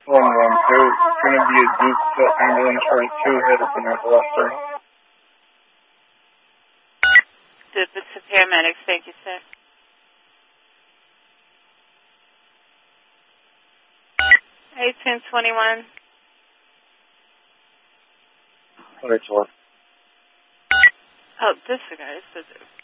112. It's going to be a Duke to ambulance right 2 headed to Northwestern. Duke, it's the paramedics. Thank you, sir. 1821. Alright, 12. Oh, disregard. It's the Duke.